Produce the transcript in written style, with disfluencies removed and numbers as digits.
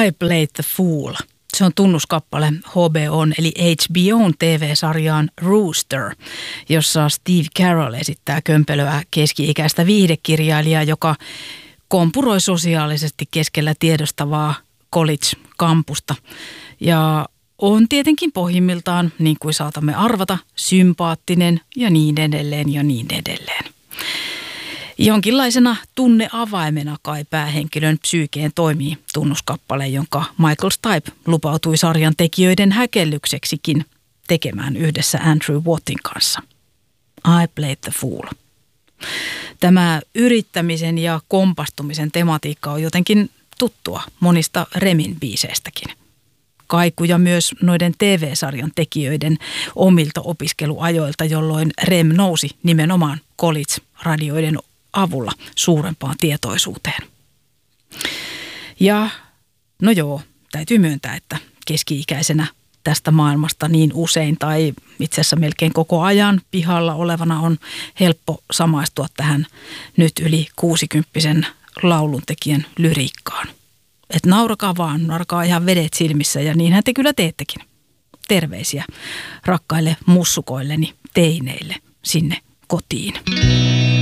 I Played the Fool. Se on tunnuskappale HBO:n eli HBO:n TV-sarjaan Rooster, jossa Steve Carell esittää kömpelöä keski-ikäistä viihdekirjailijaa, joka kompuroi sosiaalisesti keskellä tiedostavaa college-kampusta. Ja on tietenkin pohjimmiltaan, niin kuin saatamme arvata, sympaattinen ja niin edelleen ja niin edelleen. Jonkinlaisena tunneavaimena kai päähenkilön psyykeen toimii tunnuskappale, jonka Michael Stipe lupautui sarjan tekijöiden häkellykseksikin tekemään yhdessä Andrew Wattin kanssa. I Played the Fool. Tämä yrittämisen ja kompastumisen tematiikka on jotenkin tuttua monista Remin biiseistäkin. Kaikuja myös noiden TV-sarjan tekijöiden omilta opiskeluajoilta, jolloin Rem nousi nimenomaan college-radioiden avulla suurempaan tietoisuuteen. Ja no joo, täytyy myöntää, että keski-ikäisenä tästä maailmasta niin usein tai itse asiassa melkein koko ajan pihalla olevana on helppo samaistua tähän nyt yli 60-vuotiaan lauluntekijän lyriikkaan. Että naurakaa vaan, naurakaa ihan vedet silmissä ja niinhän te kyllä teettekin. Terveisiä rakkaille mussukoilleni teineille sinne kotiin.